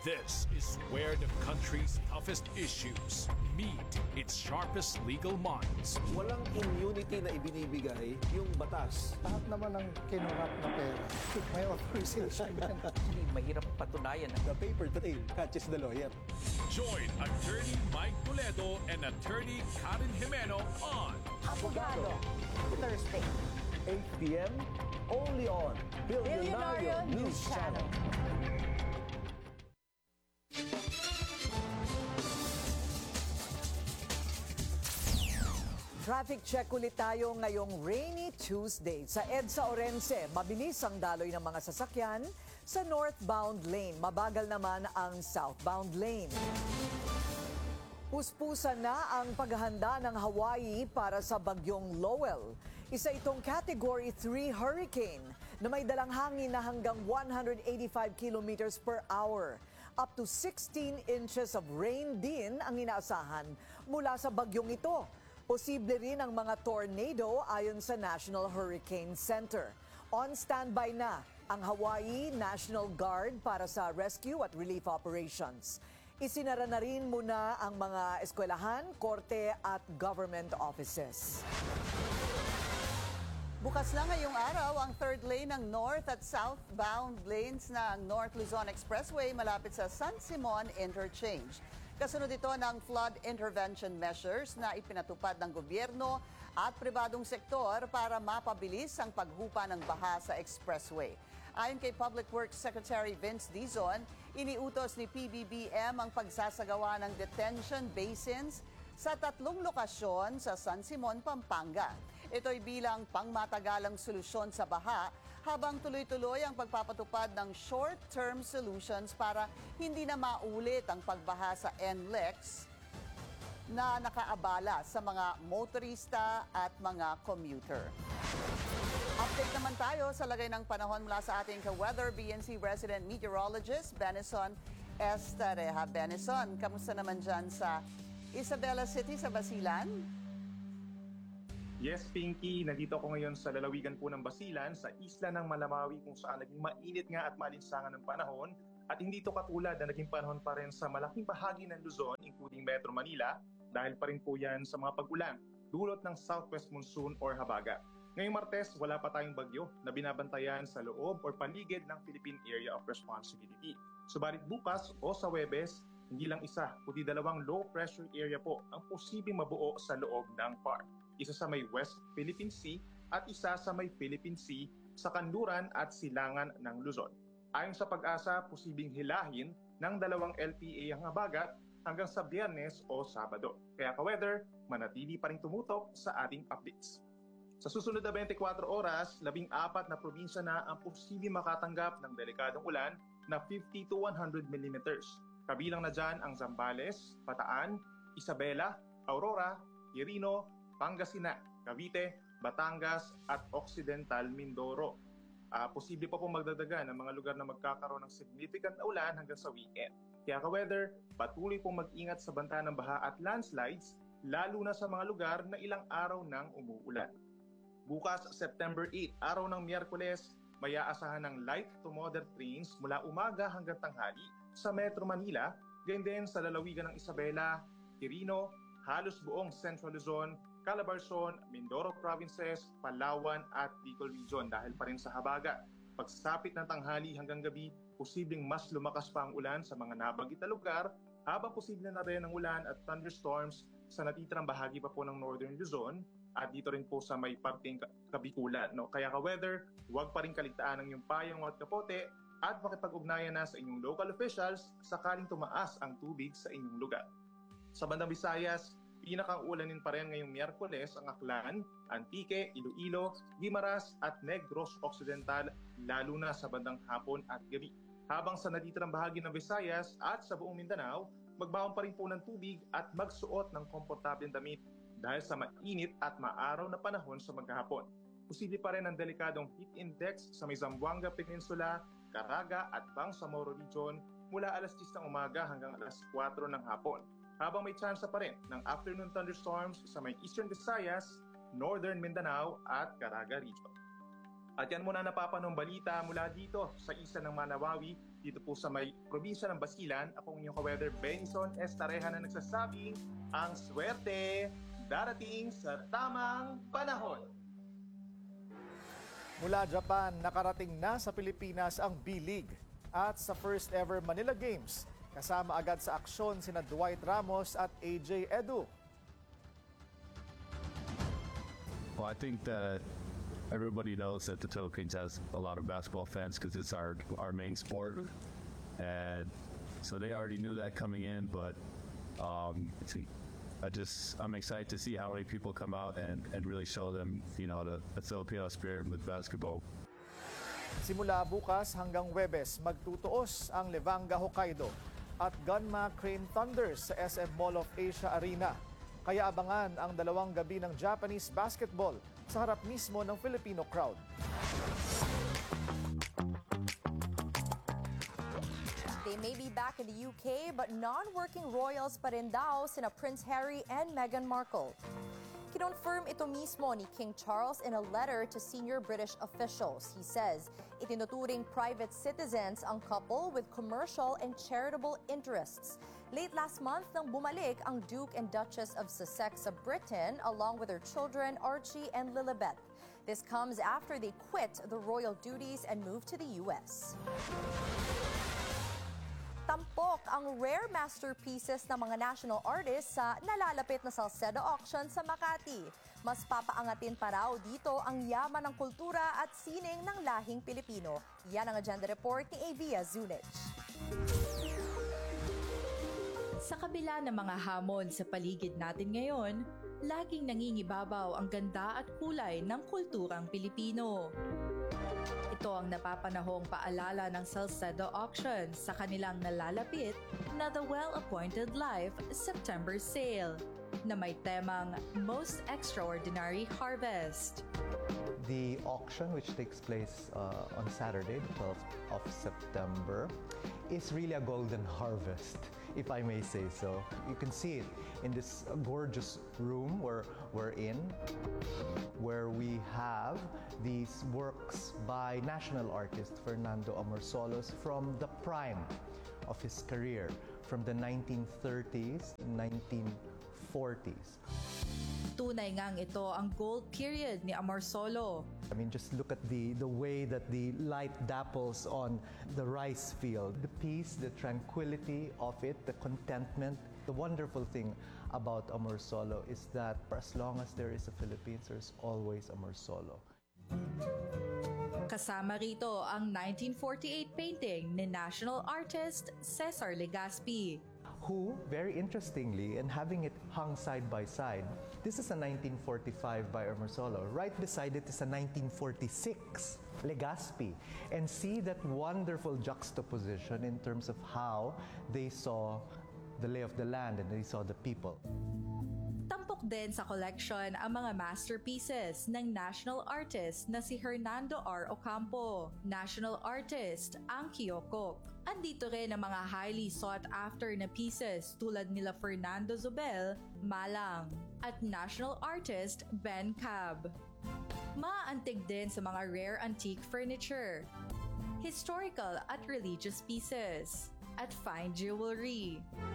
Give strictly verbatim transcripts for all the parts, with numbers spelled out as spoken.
This is where the country's toughest issues meet its sharpest legal minds. Walang immunity na ibinibigay yung batas. Lahat naman ng kinurap na pera, may authorization yan. Mahirap patunayan. The paper trail catches the lawyer. Join Attorney Mike Toledo and Attorney Karen Jimeno on Abogado, Thursday, eight p m only on Billionaire News Channel. Traffic check ulit tayo ngayong rainy Tuesday. Sa EDSA Orense, mabilis ang daloy ng mga sasakyan. Sa northbound lane, mabagal naman ang southbound lane. Puspusan na ang paghahanda ng Hawaii para sa bagyong Lowell. Isa itong Category three hurricane na may dalang hangin na hanggang one hundred eighty-five kilometers per hour. Up to sixteen inches of rain din ang inaasahan mula sa bagyong ito. Posible rin ang mga tornado ayon sa National Hurricane Center. On standby na ang Hawaii National Guard para sa rescue at relief operations. Isinara na rin muna ang mga eskwelahan, korte at government offices. Bukas lang ngayong araw ang third lane ng north at southbound lanes ng North Luzon Expressway malapit sa San Simon Interchange. Kasunod ito ng flood intervention measures na ipinatupad ng gobyerno at pribadong sektor para mapabilis ang paghupa ng baha sa expressway. Ayon kay Public Works Secretary Vince Dizon, iniutos ni P B B M ang pagsasagawa ng detention basins sa tatlong lokasyon sa San Simon, Pampanga. Ito'y bilang pangmatagalang solusyon sa baha habang tuloy-tuloy ang pagpapatupad ng short-term solutions para hindi na maulit ang pagbaha sa N L E X na nakaabala sa mga motorista at mga commuter. Update naman tayo sa lagay ng panahon mula sa ating ka-weather B N C resident meteorologist Benison Estareja. Benison, kamusta naman dyan sa Isabela City sa Basilan? Yes, Pinky. Nandito ako ngayon sa lalawigan po ng Basilan, sa isla ng Malamawi kung saan naging mainit nga at maalinsangan ng panahon. At hindi ito katulad na naging panahon pa rin sa malaking bahagi ng Luzon, including Metro Manila, dahil pa rin po yan sa mga pag-ulan, dulot ng southwest monsoon or habagat. Ngayong Martes, wala pa tayong bagyo na binabantayan sa loob or paligid ng Philippine Area of Responsibility. Subalit bukas o sa Huwebes, hindi lang isa, kundi dalawang low-pressure area po ang posibleng mabuo sa loob ng P A R. Isa sa may West Philippine Sea at isa sa may Philippine Sea sa kanluran at silangan ng Luzon. Ayon sa pag-asa, posibleng hilahin ng dalawang L P A ang habagat hanggang sa Biyernes o Sabado. Kaya ka-weather, manatili pa rin tumutok sa ating updates. Sa susunod na twenty-four oras, labing apat na probinsya na ang posibleng makatanggap ng delikadong ulan na fifty to one hundred millimeters. Kabilang na dyan ang Zambales, Bataan, Isabela, Aurora, Quirino, Pangasinan, Cavite, Batangas at Occidental Mindoro. Uh, posible pa pong magdadagan ng mga lugar na magkakaroon ng significant na ulan hanggang sa weekend. Kaya ka-weather, patuloy pong mag-ingat sa banta ng baha at landslides, lalo na sa mga lugar na ilang araw nang umuulan. Bukas, September eighth, araw ng Miyerkules, may aasahan ng light to moderate rains mula umaga hanggang tanghali sa Metro Manila, gayon din sa lalawigan ng Isabela, Quirino, halos buong Central Luzon, Calabarzon, Mindoro Provinces, Palawan at Bicol Region dahil pa rin sa habagat. Pagsapit ng tanghali hanggang gabi, posibleng mas lumakas pa ang ulan sa mga nabanggit na lugar habang posible na rin ang ulan at thunderstorms sa natitirang bahagi pa po ng Northern Luzon at dito rin po sa may parteng Kabikulan. No? Kaya ka-weather, huwag pa rin kaligtaan ang iyong payong at kapote at makipag-ugnayan na sa inyong local officials sakaling tumaas ang tubig sa inyong lugar. Sa bandang Visayas, pinaka-ulanin pa rin ngayong Miyerkules ang Aklan, Antique, Iloilo, Guimaras at Negros Occidental lalo na sa bandang hapon at gabi. Habang sa natitirang bahagi ng Visayas at sa buong Mindanao, magbaon pa rin po ng tubig at magsuot ng komportableng damit dahil sa mainit at maaraw na panahon sa maghapon. Posible pa rin ang delikadong heat index sa may Zamboanga Peninsula, Caraga at Bangsamoro Region mula alas diyes ng umaga hanggang alas kwatro ng hapon. Habang may tsansa pa rin ng afternoon thunderstorms sa may Eastern Visayas, Northern Mindanao at Caraga Region. At yan muna napapanong balita mula dito sa Isla ng Manawawi, dito po sa may probinsya ng Basilan. Ako ang inyong ka-weather, Benson Estareja, na nagsasabing ang swerte darating sa tamang panahon. Mula Japan, nakarating na sa Pilipinas ang B-League. At sa first ever Manila Games, kasama agad sa aksyon sina Dwight Ramos at A J Edu. Well, I think that everybody knows that the Philippines has a lot of basketball fans because it's our our main sport, and so they already knew that coming in. But um, I just I'm excited to see how many people come out and, and really show them, you know, the, the Filipino spirit with basketball. Simula bukas hanggang Huwebes, magtutuos ang Levanga Hokkaido at Gunma Crane Thunders sa S M Mall of Asia Arena. Kaya abangan ang dalawang gabi ng Japanese basketball sa harap mismo ng Filipino crowd. They may be back in the U K, but non-working royals pa rin daw sina Prince Harry and Meghan Markle. Kinonfirm ito mismo ni King Charles in a letter to senior British officials. He says, itinuturing private citizens ang couple with commercial and charitable interests. Late last month nang bumalik ang Duke and Duchess of Sussex sa Britain along with their children Archie and Lilibet. This comes after they quit the royal duties and moved to the U S. Tampok ang rare masterpieces ng mga national artists sa nalalapit na Salcedo auction sa Makati. Mas papaangatin pa raw dito ang yaman ng kultura at sining ng lahing Pilipino. Yan ang agenda report ni Avia Zunich. Sa kabila ng mga hamon sa paligid natin ngayon, laging nangingibabaw ang ganda at kulay ng kulturang Pilipino. Ito ang napapanahong paalala ng Salcedo Auction sa kanilang nalalapit na The Well-Appointed Life September Sale na may temang Most Extraordinary Harvest. The auction, which takes place uh, on Saturday, the twelfth of September, is really a golden harvest, if I may say so. You can see it in this gorgeous room where we're in, where we have these works by national artist Fernando Amorsolo from the prime of his career, from the nineteen thirties and nineteen forties. Tunay ngang ito ang gold period ni Amorsolo. I mean, just look at the, the way that the light dapples on the rice field. The peace, the tranquility of it, the contentment. The wonderful thing about Amorsolo is that for as long as there is a Philippines, there's always Amorsolo. Kasama rito ang nineteen forty-eight painting ni national artist Cesar Legaspi. Who, very interestingly, and having it hung side by side, this is a nineteen forty-five by Amorsolo. Right beside it is a nineteen forty-six Legaspi. And see that wonderful juxtaposition in terms of how they saw the lay of the land and they saw the people. Tampok din sa collection ang mga masterpieces ng national artist na si Hernando R. Ocampo, national artist ang Kyokok. Andito rin ang mga highly sought-after na pieces tulad nila Fernando Zobel, Malang, at national artist Ben Cab. Maantig din sa mga rare antique furniture, historical at religious pieces, at fine jewelry.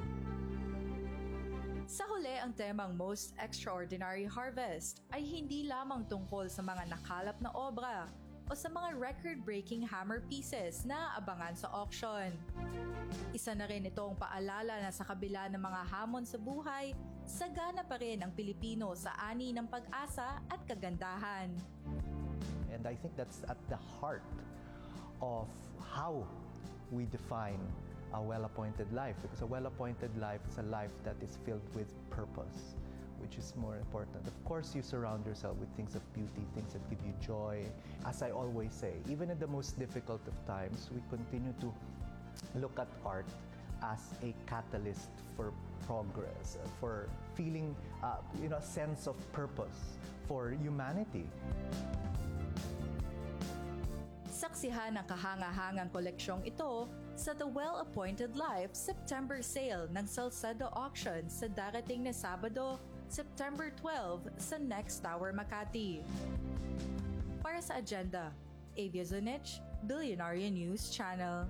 Sa huli, ang temang Most Extraordinary Harvest ay hindi lamang tungkol sa mga nakalap na obra o sa mga record-breaking hammer pieces na abangan sa auction. Isa na rin itong paalala na sa kabila ng mga hamon sa buhay, sagana pa rin ang Pilipino sa ani ng pag-asa at kagandahan. And I think that's at the heart of how we define a well-appointed life, because a well-appointed life is a life that is filled with purpose, which is more important. Of course, you surround yourself with things of beauty, things that give you joy. As I always say, even in the most difficult of times, we continue to look at art as a catalyst for progress, for feeling uh, you know, a sense of purpose for humanity. Saksihan ang kahanga-hangang koleksyong ito sa The Well-Appointed Life September Sale ng Salcedo Auction sa darating na Sabado, September twelfth sa Next Tower Makati. Para sa Agenda, Avia Zunich, Billionaire News Channel.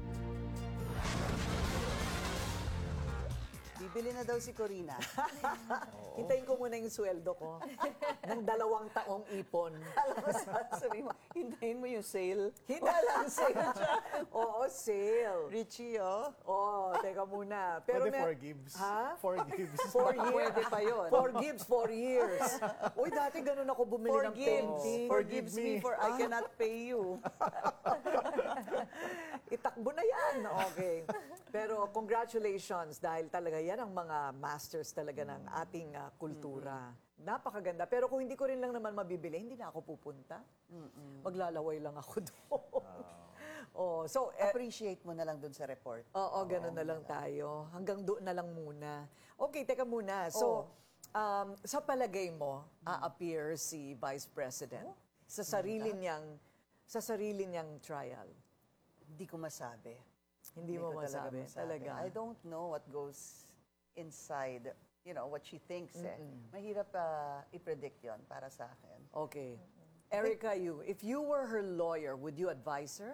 Bibili na daw si Corina. Hintayin ko muna yung sweldo ko ng dalawang taong ipon. Alam mo, sabi mo, hintayin mo yung sale. Walang sale dyan. Oo, sale. Richie, oh. Oo, teka muna. Pero Pwede may- four gives. Ha? Four gives. Four years. Pwede pa yun. Four gives, four years. Uy, dati ganun ako bumili ng Forgives. painting. Forgives me for I cannot pay you. Itakbo na yan. Okay. Pero congratulations dahil talaga yan ang mga masters talaga ng ating uh, kultura. Napakaganda. Pero kung hindi ko rin lang naman mabibili, hindi na ako pupunta. Maglalaway lang ako doon. Oh, so, eh, Appreciate mo na lang dun sa report. oo, ganun na lang tayo. Hanggang doon na lang muna. Okay, teka muna. So, um, sa palagay mo, a-appear si Vice President sa sarili niyang sa sarili niyang trial? Hindi ko masabi. Hindi mo ko talaga masabi. Talaga. I don't know what goes inside, you know, what she thinks eh. Mahirap uh, i-predict yon para sa akin. Okay. Erica, you, if you were her lawyer, would you advise her?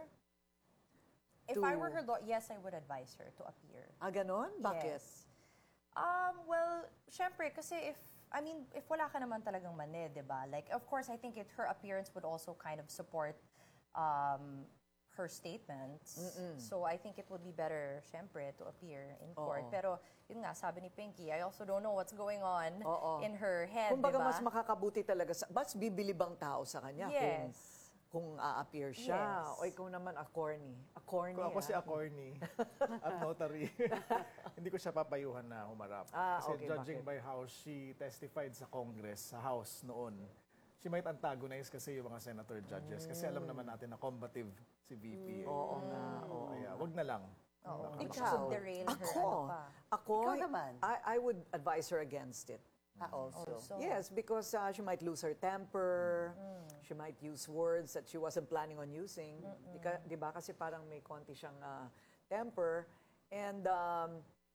If To- I were her law, yes, I would advise her to appear. Ah, ganon? Bakit? Yes. Um, well, syempre, kasi if, I mean, if wala ka naman talagang mani, di ba? Like, of course, I think it, her appearance would also kind of support um, her statements. So I think it would be better, syempre, to appear in court. Oo. Pero, yun nga, sabi ni Pinky, I also don't know what's going on Oo. in her head, Kumbaga, di ba? mas makakabuti talaga. Sa, mas bibilibang tao sa kanya kung, Yes. kung a-appear siya. Yes. O ikaw naman, a corny. A corny, Kung ako si ah. attorney at notary, hindi ko siya papayuhan na humarap. Ah, Kasi okay, judging bakit? by how she testified sa Congress, sa House noon, she might antagonize kasi yung mga senator judges. Kasi alam naman natin na combative si V P. eh. Mm. Oo nga, oo. Kaya wag na lang. Oo. Baka Which Ikaw. could derail her, Ako, ano pa. ako, Ikaw naman. I, I would advise her against it. Ah, also. Also. Yes, because uh, she might lose her temper. She might use words that she wasn't planning on using. Di, ka, di ba? Kasi parang may konti siyang uh, temper. And, um,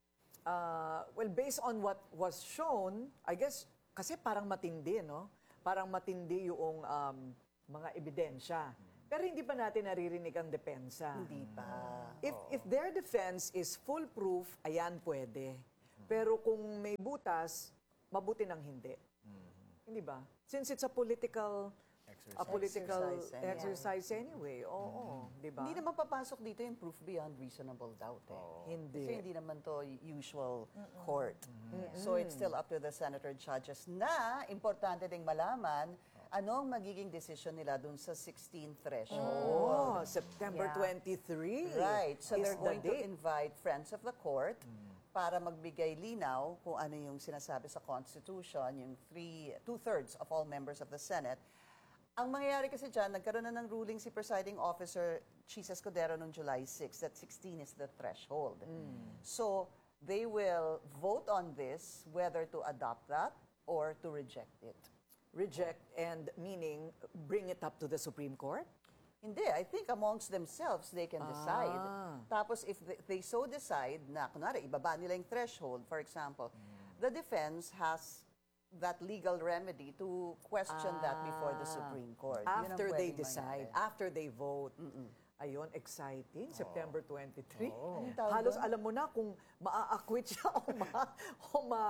uh, well, based on what was shown, I guess, kasi parang matindi, no? Parang matindi yung um, mga ebidensya. Pero hindi pa natin naririnig ang depensa. Hindi pa. If if their defense is foolproof, ayan pwede. Pero kung may butas, mabuti nang hindi. Hindi ba? Since it's a political a political Exercise anyway. exercise anyway. Oo, di ba? Hindi naman papasok dito yung proof beyond reasonable doubt eh. Hindi. Kasi hindi naman to usual court. So it's still up to the senator judges na importante ding malaman anong magiging decision nila dun sa sixteenth threshold. Oh, September Yeah. twenty-three. Right. So is they're the going to date. invite friends of the court para magbigay linaw kung ano yung sinasabi sa Constitution, yung three, two-thirds of all members of the Senate. Ang mangyayari kasi dyan, nagkaroon na ng ruling si Presiding Officer Chis Escudero noong July sixth that sixteen is the threshold. So they will vote on this whether to adopt that or to reject it. Reject and meaning bring it up to the Supreme Court? Hindi, I think amongst themselves they can decide. Ah. Tapos if they, they so decide na, kunwari, ibaba nila yung threshold, for example, the defense has that legal remedy to question that before the Supreme Court. Yun ang After they pwedeng decide, mangyari. after they vote. Ayun, exciting. September twenty-three. Anong tawag Halos doon? alam mo na kung maa-acquit siya o ma, o ma,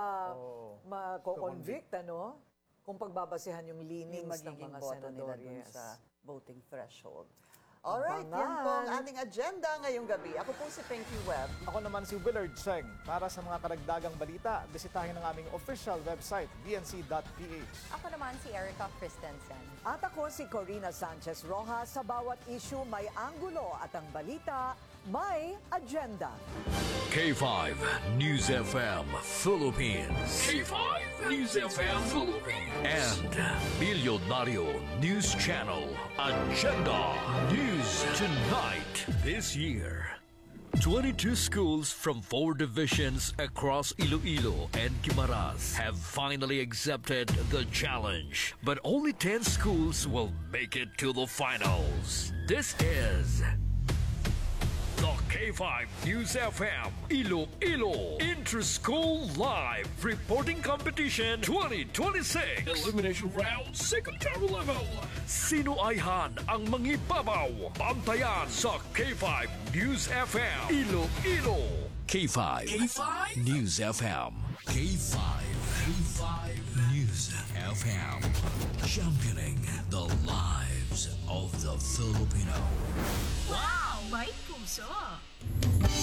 ma-convict, ano? Kung pagbabasehan yung Yung leanings ng magiging mga boto nila senador. dun Yes. sa voting threshold. Alright, yan Abangan. po ang ating agenda ngayong gabi. Ako po si Pinky Webb. Ako naman si Willard Cheng. Para sa mga karagdagang balita, bisitahin ang aming official website, b n c dot p h. Ako naman si Erica Christensen. At ako si Corina Sanchez Rojas. Sa bawat issue may anggulo at ang balita may agenda. K five News F M Philippines. K five News F M Philippines. And Billionario News Channel. Agenda News Tonight. This year, twenty-two schools from four divisions across Iloilo and Guimaras have finally accepted the challenge. But only ten schools will make it to the finals. This is the K five News F M Iloilo Inter-School Live Reporting Competition twenty twenty-six Elimination Round Secondary Level. Sino-ayhan ang mangibabaw? Bantayan sa K five News F M Iloilo. K five K five News F M K five K five News F M, championing the lives of the Filipino. Wow! May puso!